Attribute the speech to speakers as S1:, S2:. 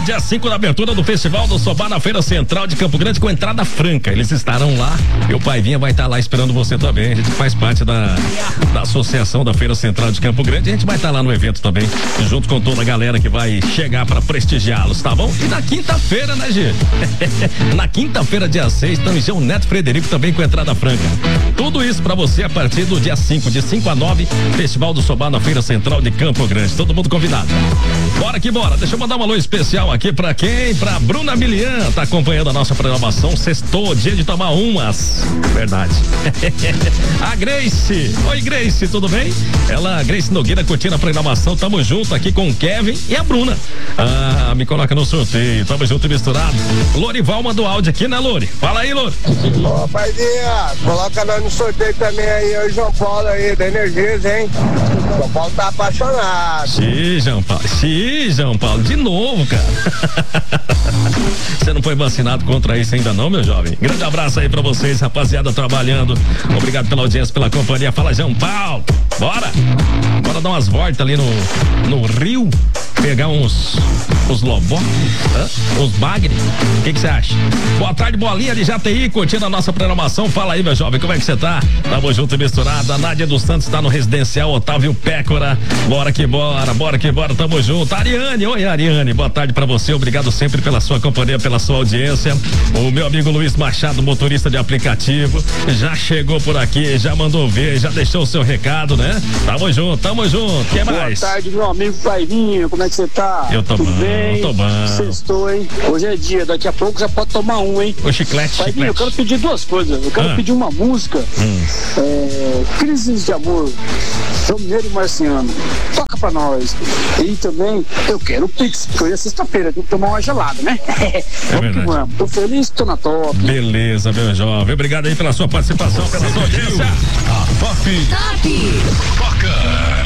S1: dia 5 da abertura do Festival do Sofá na Feira Central de Campo Grande com entrada franca. Eles estarão lá e o Paivinha vai estar lá esperando você também. A gente faz parte da Associação da Feira Central de Campo Grande. A gente vai estar lá no evento também, junto com toda a galera que vai chegar para prestigiá-los, tá bom? E na quinta-feira, né, Gê? Na quinta-feira, dia 6, Tangão Neto Frederico também com entrada franca. Tudo isso pra você a partir do dia 5, de 5 a 9, Festival do Sofá na Feira Central de Campo Grande. Todo mundo convidado. Bora que bora. Deixa eu mandar um alô especial aqui pra quem? Pra Bruna Milian, tá acompanhando a nossa programação. Sextou, dia de tomar umas. Verdade. A Grace. Oi, Grace, tudo bem? Ela, Grace Nogueira, curtindo a programação. Tamo junto aqui com o Kevin e a Bruna. Ah, me coloca no sorteio. Tamo junto e misturado. Lorival mandou áudio aqui, né, Lori? Fala aí, Lori.
S2: Ô, Paizinha, coloca nós no sorteio também aí, eu e o João Paulo aí, da Energisa, hein? O João Paulo tá apaixonado.
S1: Sim, João Paulo, de novo, cara. Você não foi vacinado contra isso ainda não, meu jovem? Grande abraço aí pra vocês, rapaziada, trabalhando. Obrigado pela audiência, pela companhia. Fala, João Paulo. Bora dar umas voltas ali no rio, pegar uns lobó, uns bagre. O que você acha? Boa tarde, Bolinha de Jataí, curtindo a nossa programação. Fala aí, meu jovem, como é que você tá? Tamo junto e misturado. A Nádia dos Santos tá no residencial Otávio Pécora. Bora que bora, tamo junto. Ariane, oi Ariane, boa tarde pra você, obrigado sempre pela sua companhia, pela sua audiência. O meu amigo Luiz Machado, motorista de aplicativo, já chegou por aqui, já mandou ver, já deixou o seu recado, né? Tamo junto. Que mais?
S3: Boa tarde, meu amigo Paivinho, como é que você tá?
S1: Eu tô
S3: Tudo
S1: bom,
S3: bem?
S1: tô bom.
S3: Sextou, hein? Hoje é dia, daqui a pouco já pode tomar um, hein?
S1: O chiclete.
S3: Paivinho, eu quero pedir duas coisas. Eu quero pedir uma música, Crises de Amor, João Mineiro e Marciano. Toca pra nós. E também, eu quero o Pix, porque hoje é sexta-feira, tem que tomar uma gelada, né? Vamos. Tô feliz, tô na top.
S1: Beleza, meu jovem. Obrigado aí pela sua participação, pela sua audiência.
S4: A Top Toca.